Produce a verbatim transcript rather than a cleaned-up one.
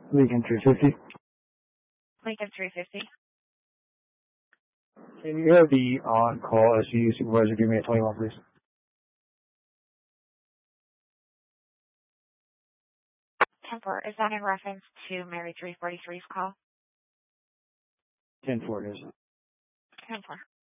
Lincoln three fifty. Lincoln three fifty. Can you have the on-call S U supervisor give me a twenty-one, please? ten four. Is that in reference to Mary three forty-three's call? ten four, yes. ten four.